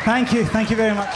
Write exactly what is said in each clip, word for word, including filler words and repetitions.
Thank you, thank you very much.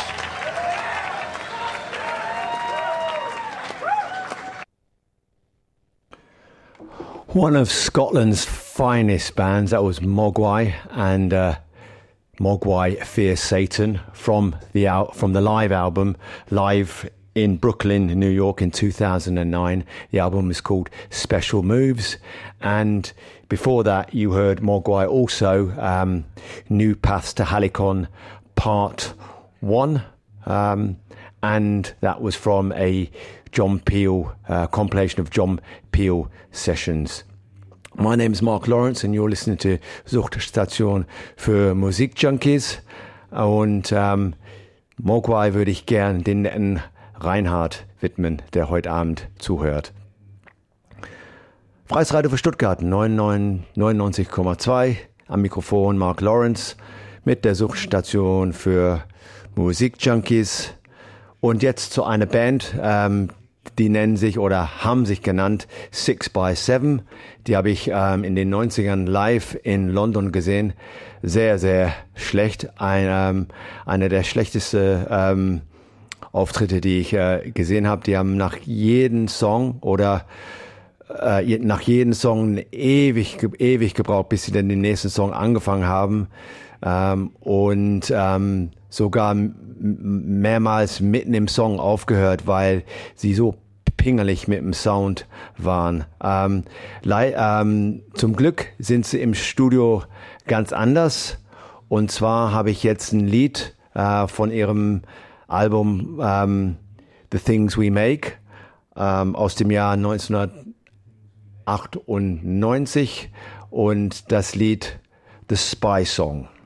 One of Scotland's finest bands, that was Mogwai, and uh, Mogwai Fear Satan from the out from the live album, live in Brooklyn, New York in two thousand nine. The album is called Special Moves, and before that you heard Mogwai also, um, New Paths to Helicon Part one, um, and that was from a John Peel uh, compilation of John Peel sessions. My name is Mark Lawrence and you're listening to Suchtstation für Musikjunkies, und ähm, Mogwai würde ich gern den netten Reinhard widmen, der heute Abend zuhört. Freies Radio für Stuttgart neunundneunzig Komma zwei, am Mikrofon Mark Lawrence mit der Suchtstation für Musikjunkies. Und jetzt zu einer Band, ähm, die nennen sich oder haben sich genannt Six by Seven. Die habe ich ähm, in den neunzigern live in London gesehen. Sehr, sehr schlecht. Ein, ähm, einer der schlechtesten ähm, Auftritte, die ich äh, gesehen habe. Die haben nach jedem Song oder äh, nach jedem Song ewig, ewig gebraucht, bis sie dann den nächsten Song angefangen haben. Ähm, und ähm, sogar mehrmals mitten im Song aufgehört, weil sie so pingelig mit dem Sound waren. Ähm, ähm, zum Glück sind sie im Studio ganz anders. Und zwar habe ich jetzt ein Lied äh, von ihrem Album ähm, The Things We Make ähm, aus dem Jahr neunzehnhundertachtundneunzig und das Lied The Spy Song.